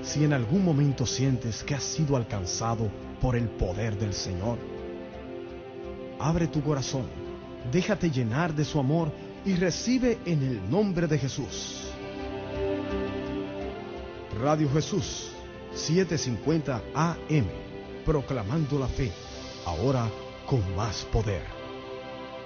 Si en algún momento sientes que has sido alcanzado por el poder del Señor, abre tu corazón, déjate llenar de su amor y recibe en el nombre de Jesús. Radio Jesús, 750 AM, proclamando la fe, ahora con más poder.